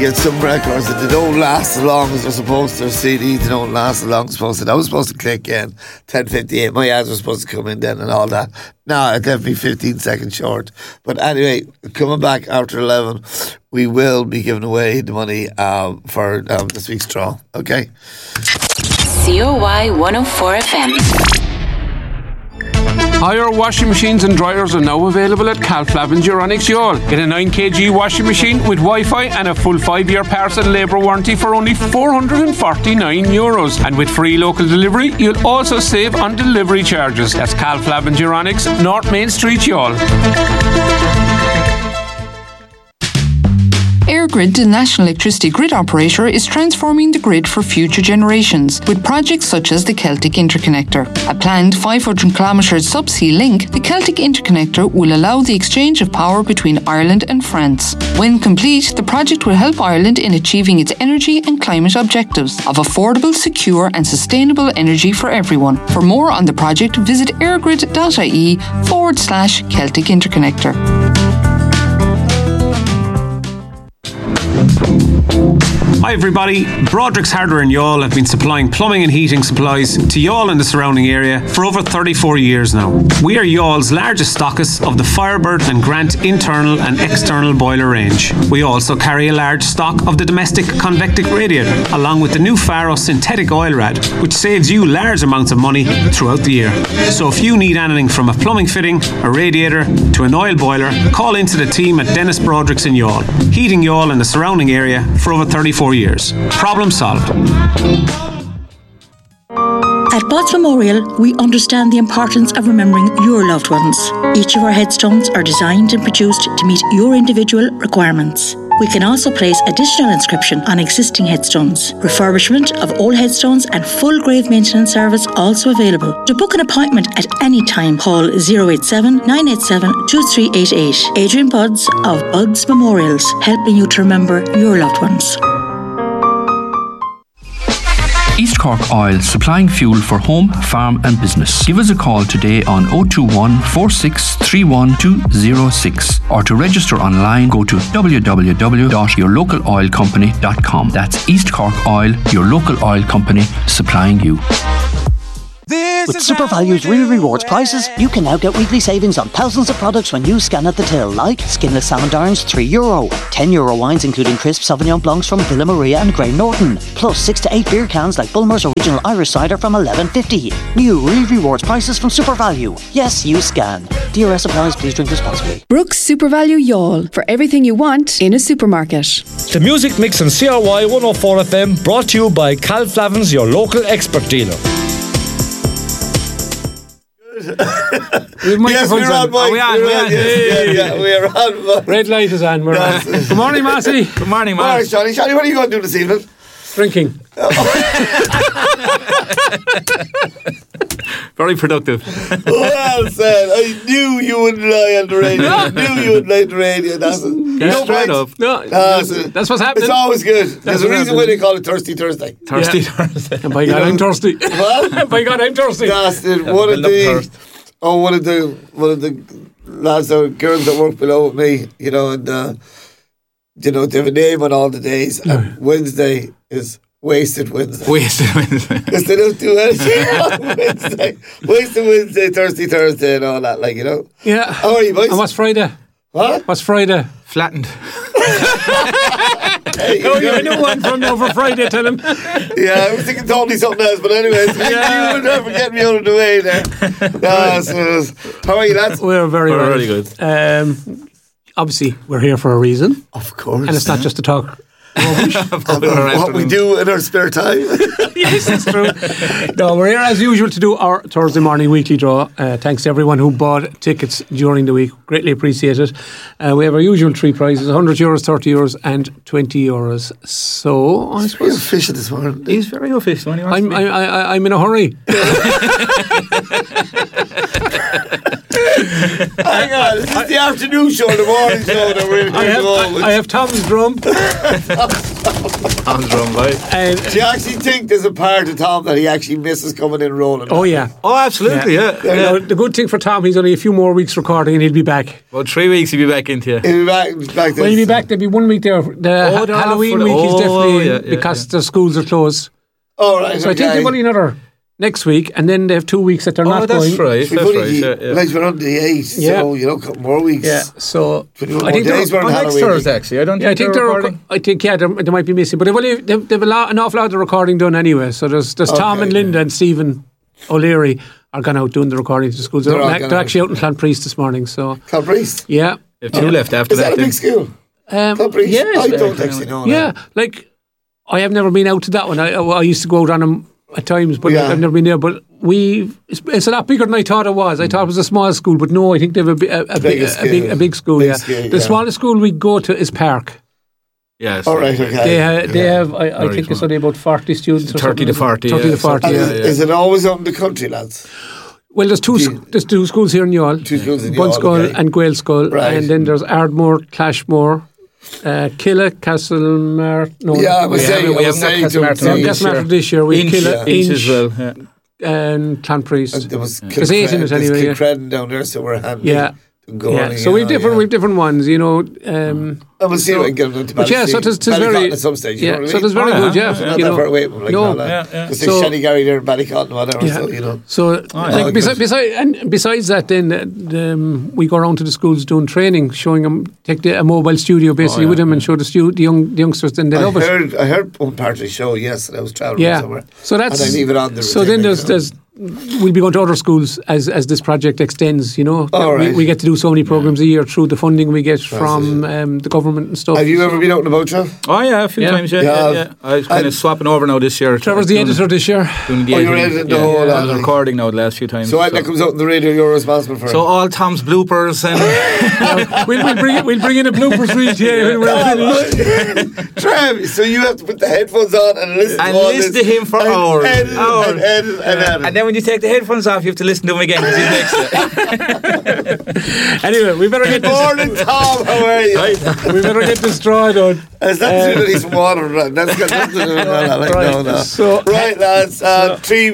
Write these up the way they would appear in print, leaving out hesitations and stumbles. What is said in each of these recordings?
Get some records that they don't last as long as they're supposed to. CDs, they don't last as long as they're supposed to. I was supposed to click in 10:58. My ads were supposed to come in then and all that. No, it left me 15 seconds short. But anyway, coming back after 11, we will be giving away the money for this week's draw. Okay? COY 104 FM. Hire washing machines and dryers are now available at Calflab and Duronics Youghal. Get a 9kg washing machine with Wi-Fi and a full 5-year parts and labour warranty for only €449. And with free local delivery, you'll also save on delivery charges. That's Calflab and Duronics, North Main Street, Youghal. EirGrid, the national electricity grid operator, is transforming the grid for future generations with projects such as the Celtic Interconnector. A planned 500-kilometre subsea link, the Celtic Interconnector will allow the exchange of power between Ireland and France. When complete, the project will help Ireland in achieving its energy and climate objectives of affordable, secure and sustainable energy for everyone. For more on the project, visit airgrid.ie/Celtic Interconnector. Hi everybody, Broderick's Hardware in Youghal have been supplying plumbing and heating supplies to Youghal and the surrounding area for over 34 years now. We are Youghall's largest stockists of the Firebird and Grant internal and external boiler range. We also carry a large stock of the domestic convectic radiator, along with the new Faro synthetic oil rad, which saves you large amounts of money throughout the year. So if you need anything from a plumbing fitting, a radiator to an oil boiler, call into the team at Dennis Broderick's in Youghal, heating Youghal and the surrounding area for over 34 years. Problem solved. At Botts Memorial, we understand the importance of remembering your loved ones. Each of our headstones are designed and produced to meet your individual requirements. We can also place additional inscription on existing headstones. Refurbishment of old headstones and full grave maintenance service also available. To book an appointment at any time, call 087 987 2388. Adrian Buds of Buds Memorials, helping you to remember your loved ones. East Cork Oil, supplying fuel for home, farm and business. Give us a call today on 021 4631 206 or to register online go to www.yourlocaloilcompany.com. That's East Cork Oil, your local oil company supplying you. With SuperValue's Real Rewards prices, you can now get weekly savings on thousands of products when you scan at the till, like skinless salmon darns €3, €10 wines including crisp Sauvignon Blancs from Villa Maria and Grey Norton, plus 6 to 8 beer cans like Bulmer's Original Irish Cider from $11.50. New Real Rewards prices from SuperValue. Yes, you scan. DRS applies. Please drink responsibly. Brooks SuperValue Youghal, for everything you want in a supermarket. The Music Mix on CRY 104 FM, brought to you by Cal Flavins, your local expert dealer. Yes, we're on, Mike. We're on. Red light is on. We're on. Good morning, Massey. Good morning, Matt. Morning, Johnny. Johnny, what are you going to do this evening? Drinking. Very productive. Well said. I knew you wouldn't lie on the radio. I knew you wouldn't lie on the radio. That's it. No, straight up. No, that's what's happening. It's always good. There's a reason why they call it Thirsty Thursday. Thirsty Thursday. And by God, I'm thirsty. What? By God, I'm thirsty. That's it. One of the lads or girls that work below me, and they have a name on all the days. And Wednesday is Wasted Wednesday. Wasted Wednesday. Because they don't do anything on Wednesday. Wasted Wednesday, Thirsty Thursday and all that, Yeah. How are you, boys? And what's Friday? What? What's Friday? Flattened. I know one from over Friday, tell him. Yeah, I was thinking totally something else, but anyways, you would never get me out of the way there. How are you, lads? We're very good. Obviously, we're here for a reason. Of course. And it's not just to talk rubbish. What we do in our spare time. Yes, that's true. No, we're here as usual to do our Thursday morning weekly draw. Thanks to everyone who bought tickets during the week. Greatly appreciate it. We have our usual three prizes: €100, €30 and €20. So I suppose he's efficient this morning. He's very efficient when he wants I'm in a hurry. Hang on, this is the afternoon show, the morning show that we're going to go with. I have Tom's drum. Tom's drum, right? Do you actually think there's a part of Tom that he actually misses coming in rolling? Oh, yeah. Oh, absolutely, yeah. You know, the good thing for Tom, he's only a few more weeks recording and he'll be back. About 3 weeks he'll be back into you. He'll be back Well, he'll be back. There'll be 1 week there. The Halloween week is definitely because the schools are closed. Oh, right. So I think they've only another next week, and then they have 2 weeks that they're not going. Right. That's right. Like we're on the 8th, so a couple more weeks. Yeah, so I think days were on next Thursday, actually. I don't think they're recording. I think, they might be missing, but they've an awful lot of the recording done anyway. So there's Tom and Linda and Stephen O'Leary are gone out doing the recording to the schools. They're actually out in Clonpriest this morning. So Clonpriest? Yeah. They have 2 left after that. Is that a big school? Clonpriest? Yes. I don't actually know. Yeah, like I have never been out to that one. I used to go out on them at times, but I've never been there. But it's a lot bigger than I thought it was. I thought it was a small school, but no, I think they have a big school. The smallest school we go to is Park. Yes. All right, okay. They have, I think it's only about 40 students. 30 to 40. 30 to 40, Is it always out in the country, lads? Well, there's two schools here in Youghal. Two schools in Youghal, Bunskull and Gaelskull. Right. And then there's Ardmore, Clashmore, Killa, Castlemar. No, we haven't got Castlemar this year. We have Killa, Inch as well. and Clonpriest. There's 8 in it anyway. There's Kilcredden down there, so we're handy. Yeah. So we've different ones, you know. And we'll see if we can get them to Ballycotton. So it's very at some stage. Yeah, you know so it's very good. Yeah, not that far away from because there's Shelly Gary there in Ballycotton and whatever. So you know. So besides that, then we go around to the schools doing training, showing them, take a mobile studio basically with them and show the youngsters. Then they love it. I heard one part of the show. Yes, and I was travelling somewhere. So that's and I leave it on the. So then there's. We'll be going to other schools as this project extends, you know. We get to do so many programs a year through the funding we get from the government and stuff. Have you ever been out and about, Trev? Oh, yeah, a few times, yeah. I was kind of swapping over now this year. Trevor's the editor this year. You're editing the whole lot. I was recording now the last few times. So when that comes out in the radio, you're responsible for it? So all Tom's bloopers and... we'll bring in a bloopers reel when we're finished. Trev, so you have to put the headphones on and listen to all this. And listen to him for hours. Edit. And then when you take the headphones off, you have to listen to him again because he's next to it. Anyway, we better get this. Morning, Tom. How are you? We better get this dry done. It's not to do with some water. That's got nothing to do with that. No. So, right, lads. Three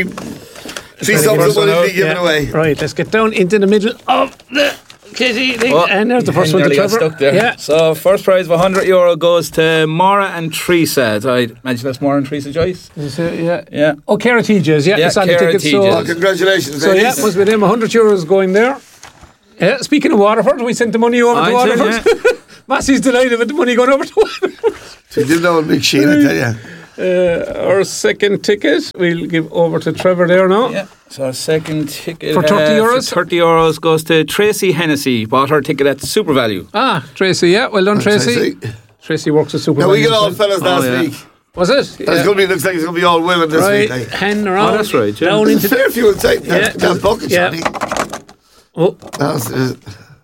songs that will be given away. Right, let's get down into the middle of the kitty thing. And there's the first one to Trevor. Stuck there. Yeah. So first prize of €100 goes to Maura and Teresa. I imagine that's Maura and Teresa Joyce. Yeah. Oh, Cara TJ's. Yeah, it's on the ticket. So congratulations. So yeah, must be them. €100 going there. Yeah. Speaking of Waterford, we sent the money over to Waterford. Massey's delighted with the money going over to Waterford. So you did know a big sheen, I tell you. Our second ticket we'll give over to Trevor there now. Yeah. So our second ticket for €30. For €30 goes to Tracy Hennessy. Bought her ticket at Super Value. Tracy, yeah. Well done, Tracy. Tracy works at Super Value. Now we got all fellas last week. Was it? Looks like it's going to be all women this week. Right, hen around. Oh, that's right. Yeah. Down into fair few inside that bucket, Johnny. Oh. That's it.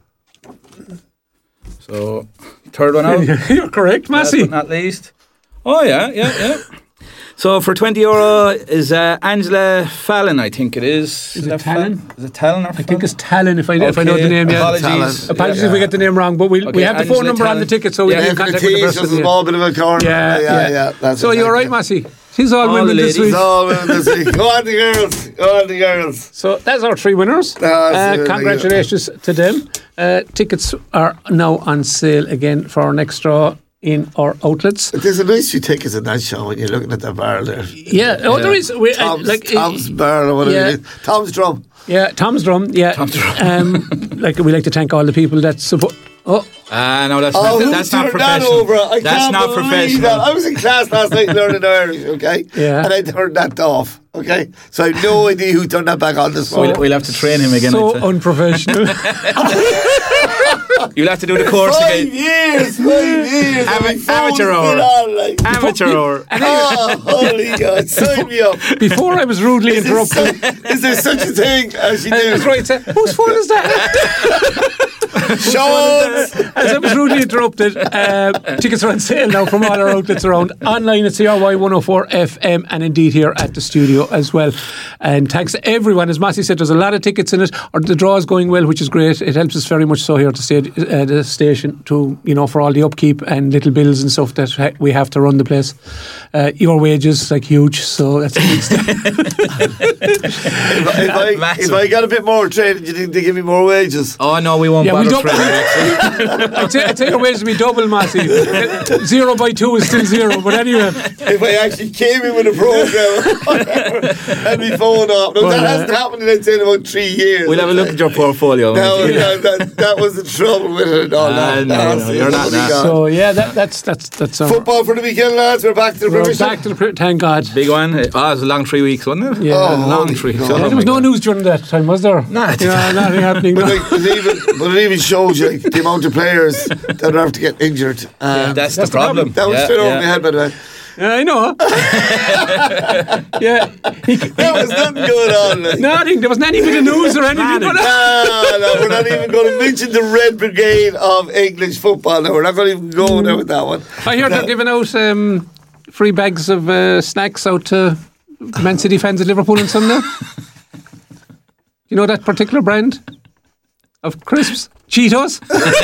So, third one out. You're correct, Massey. Last but not least. Oh, yeah. So for €20 is Angela Fallon, I think it is. Is it Talon? Is it Talon or I think it's Talon if I know the name. Yeah. Apologies if we get the name wrong, but we have the phone number on the ticket, so we can contact the person. Just a small bit of a corner. Yeah. So you're right, Massey. She's all women this week. All women this week. Go on, the girls. So that's our 3 winners. Congratulations to them. Tickets are now on sale again for our next draw in our outlets. There's a nice few tickets in that show when you're looking at that bar there. Yeah. There is. Tom's bar or whatever it is. Tom's Drum. Yeah, Tom's Drum. Yeah. Tom's Drum. We like to thank all the people that support. No, that's not professional. That's not professional. That. I was in class last night learning Irish, okay? Yeah. And I turned that off, okay? So I have no idea who turned that back on this morning. We'll have to train him again. So unprofessional. You'll have to do the course again. 5 years. Amateur hour. Oh, holy God. Sign me up. Before I was rudely interrupted. Is there such a thing as you do? That's right. Whose phone is that? Sean! As I was rudely interrupted, tickets are on sale now from all our outlets around, online at CRY 104 FM, and indeed here at the studio as well. And thanks to everyone. As Massey said, there's a lot of tickets in it, or the draw is going well, which is great. It helps us very much so here at the station to, for all the upkeep and little bills and stuff that we have to run the place. Your wages, like, huge, so that's a big step. If I got a bit more training, do you think they give me more wages? Oh no, we won't bother training. I'd say your wages will be double, Massey. 0 by 2 is still 0, but anyway. If I actually came in with a program and my phone off. No, that hasn't happened in, I'd say, in about 3 years. We'll have a look at your portfolio. No, that was the trouble with it. No, you're not now. So yeah, that's football for the weekend, lads. We're back to the Premiership. Back to the thank God. Big one. It was a long 3 weeks, wasn't it? Yeah, long 3 weeks. There was no news during that time, was there? Nothing happening. But it even shows you the amount of players that are have to get injured. That's the problem. That was straight over my head, by the way. Yeah, I know. There was nothing going on. Nothing. There wasn't any bit of news or anything. No, we're not even going to mention the Red Brigade of English football. No, we're not going to even go there with that one. I hear they're giving out free bags of snacks out to Man City fans at Liverpool on Sunday. You know that particular brand of crisps? Cheetos?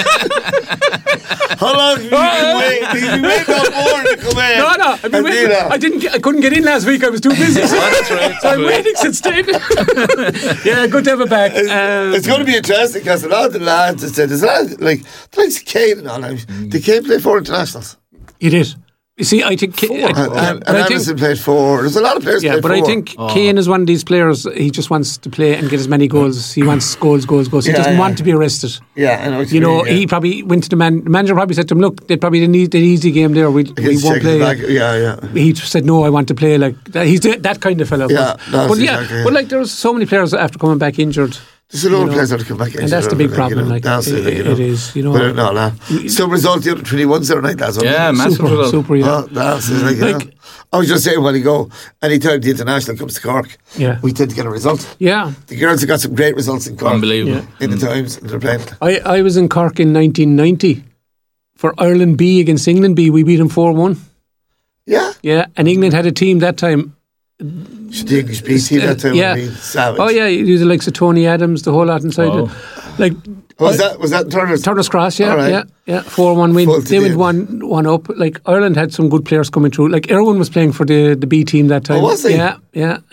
How long have you been waiting? You've been waiting on board to come in. No, I've been waiting. I couldn't get in last week. I was too busy. So I'm waiting since then. Yeah, good to have it back. It's going to be interesting because a lot of the lads have said, there's a lot of, like Kane and all that, they can't play 4 internationals. He did. You see, I think... and Anderson played 4. There's a lot of players played 4. Yeah, but I think Kane is one of these players, he just wants to play and get as many goals. He wants goals. He doesn't want to be arrested. Yeah, I know what you mean. He probably went to the manager probably said to him, look, they probably didn't need the easy game there. We won't play. Yeah. He said, no, I want to play like that. He's that kind of fellow. Yeah, but like there's so many players after coming back injured. There's a lot of players that come back injured. And that's the big problem. It is. Some result the other 21-0 night, that's all. Yeah, massive result. Super, yeah. That's I was just saying when you go, anytime the international comes to Cork, we tend to get a result. Yeah. The girls have got some great results in Cork. Unbelievable. In the times they're playing. I was in Cork in 1990 for Ireland B against England B. We beat them 4-1. Yeah? Yeah, and England had a team that time. The English B team that time would be savage. Oh yeah, you do the likes of Tony Adams, the whole lot inside it. Like was that Turner's Cross? Yeah, right. yeah. 4-1 win. They went one up. Like Ireland had some good players coming through. Like Irwin was playing for the B team that time. Oh, was he? Yeah.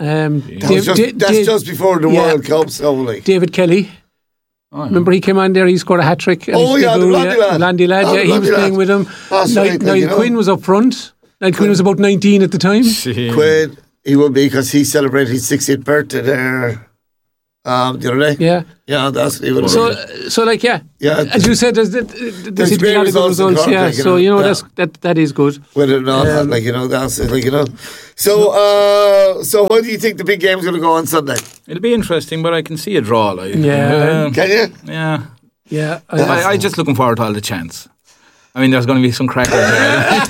That's just before the World Cup. So like David Kelly. Remember he came on there, he scored a hat-trick. The Landy lad. He was playing with him. Niall Quinn was up front. Niall Quinn was about 19 at the time. Quinn, he would be because he celebrated his 60th birthday there the other day. Yeah, that's what he would have So as you said, there's great results. Yeah, so that is good. Whether or not, that's So, what do you think the big game's going to go on Sunday? It'll be interesting, but I can see a draw. Can you? Yeah. I'm just looking forward to all the chants. I mean, there's going to be some crackers there.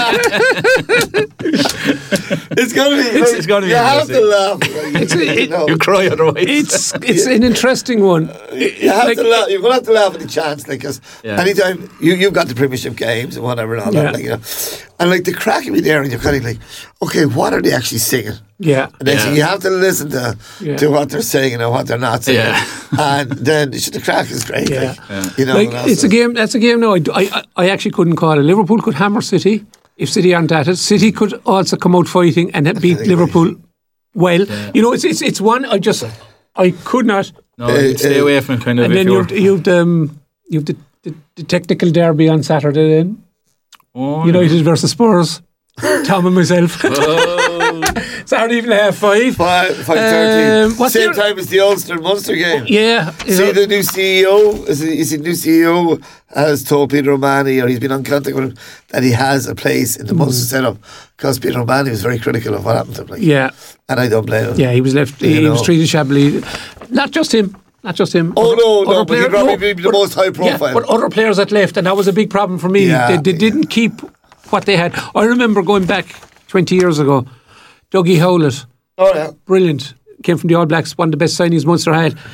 It's going to be. It's going to be. You have to laugh. You cry otherwise. It's an interesting one. You have to laugh. You're going to have to laugh at the chance, because anytime you've got the Premiership games and whatever and all that, and like the crack of me there, and you're kind of like, okay, what are they actually singing? Yeah, and then you have to listen to what they're saying and what they're not saying, and then the crack is great. It's a game. That's a game. No, I actually couldn't call it. Liverpool could hammer City if City aren't at it. City could also come out fighting and beat Liverpool. Well, it's one I could not. No, stay away from it, kind of. And then you've the technical derby on Saturday. Then United versus Spurs. Tom and myself. Saturday evening at 5:30. Same time as the Ulster-Munster game. Yeah. See the new CEO? Is the new CEO has told Peter O'Mahony, or he's been on contact with him, that he has a place in the Munster setup, because Peter O'Mahony was very critical of what happened to him. And I don't blame him. Yeah, he was left. He was treated shabbily. Not just him. Oh, but he'd probably be the most high profile. Yeah, but other players that left, and that was a big problem for me. They didn't keep what they had. I remember going back 20 years ago, Dougie Howlett. Oh, yeah. Brilliant. Came from the All Blacks, one of the best signings Munster had.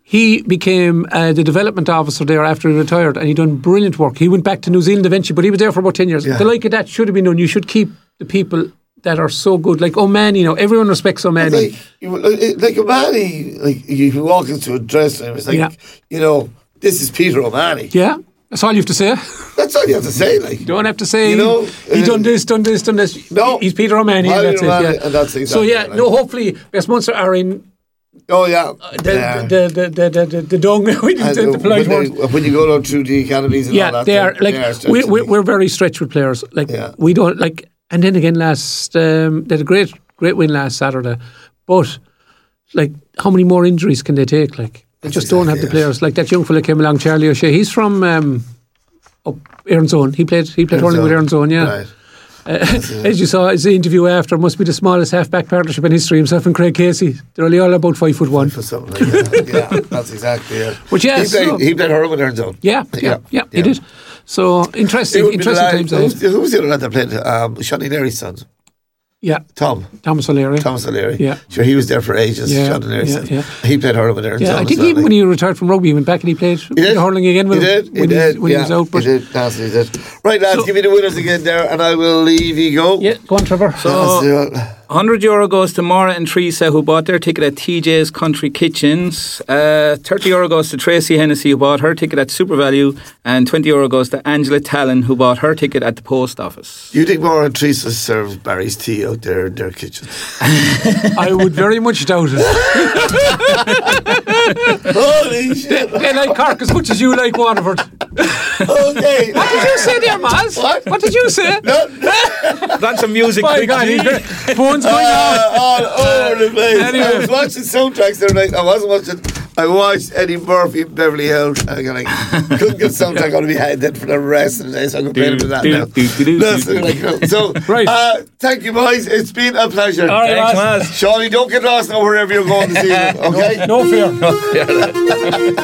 he became the development officer there after he retired, and he done brilliant work. He went back to New Zealand eventually, but he was there for about 10 years. Yeah. The like of that should have been done. You should keep the people that are so good, like O'Mahony. Everyone respects O'Mahony. Like O'Mahony, like you walk into a dressing room, it's like, this is Peter O'Mahony. Yeah, that's all you have to say. That's all you have to say. Like, you don't have to say, he done this. No, he's Peter O'Mahony, and that's it. Yeah. And that's exactly hopefully Westminster are in. Oh yeah, the dung the polite word. When you go down through the academies and all that, they are like we're very stretched with players. Like we don't like, and then again they had a great win last Saturday, but like how many more injuries can they take? Like they just don't have the players. Like that young fella came along, Charlie O'Shea. He's from up Erin's Own. He played hurling with Erin's Own. Yeah. Right. As you saw, his interview after, must be the smallest half-back partnership in history. Himself and Craig Casey, they're only all about 5'1". For something like that. Yeah, that's exactly it. But yeah, he played hurling with Erin's Own. Yeah, he did. So interesting times. Who was the other lad that played? Shani Leary's son. Yeah, Thomas O'Leary. Yeah, sure. He was there for ages. Shani Leary's son. Yeah. He played hurling with Erin's Own. I think even when he retired from rugby, he went back and he played hurling again with him. He did. When he was out. He did. Right, lads, give me the winners again there, and I will leave you go. Yeah, go on, Trevor. So, €100 goes to Maura and Teresa, who bought their ticket at TJ's Country Kitchens. €30 goes to Tracy Hennessy, who bought her ticket at Super Value, and €20 goes to Angela Talon, who bought her ticket at the post office. You think Maura and Teresa serve Barry's tea out there in their kitchen? I would very much doubt it. Holy shit! They like Cork as much as you like Waterford. Okay. What did you say there, Miles? What did you say? That's a music. My God, phone's going on all over the place. Anyway. I was watching soundtracks the other night. I watched Eddie Murphy in Beverly Hills, and I couldn't get soundtrack on my head then for the rest of the day, so I'm going to play with that now. So, right. Thank you, boys. It's been a pleasure. All right, thanks, Shawnee, don't get lost now wherever you're going this evening, okay? No fear.